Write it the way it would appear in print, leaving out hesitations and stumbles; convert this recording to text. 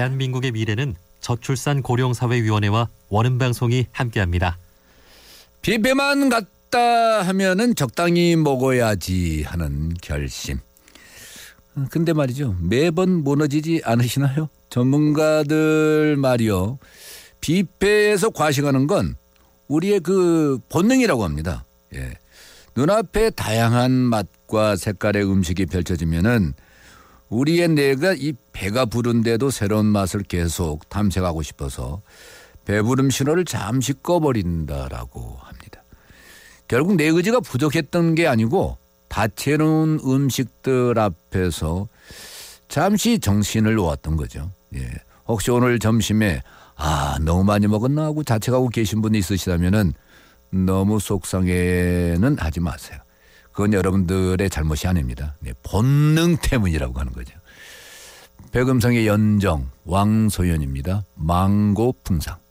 대한민국의 미래는 저출산고령사회위원회와 원음방송이 함께합니다. 뷔페만 갔다 하면은 적당히 먹어야지 하는 결심. 근데 말이죠, 매번 무너지지 않으시나요? 전문가들 말이요, 뷔페에서 과식하는 건 우리의 그 본능이라고 합니다. 예. 눈앞에 다양한 맛과 색깔의 음식이 펼쳐지면은 우리의 뇌가 이 배가 부른데도 새로운 맛을 계속 탐색하고 싶어서 배부름 신호를 잠시 꺼버린다라고 합니다. 결국 내 의지가 부족했던 게 아니고 다채로운 음식들 앞에서 잠시 정신을 놓았던 거죠. 예. 혹시 오늘 점심에 너무 많이 먹었나 하고 자책하고 계신 분이 있으시다면은 너무 속상해는 하지 마세요. 그건 여러분들의 잘못이 아닙니다. 네, 본능 때문이라고 하는 거죠. 백음성의 연정, 왕소연입니다. 망고 풍상.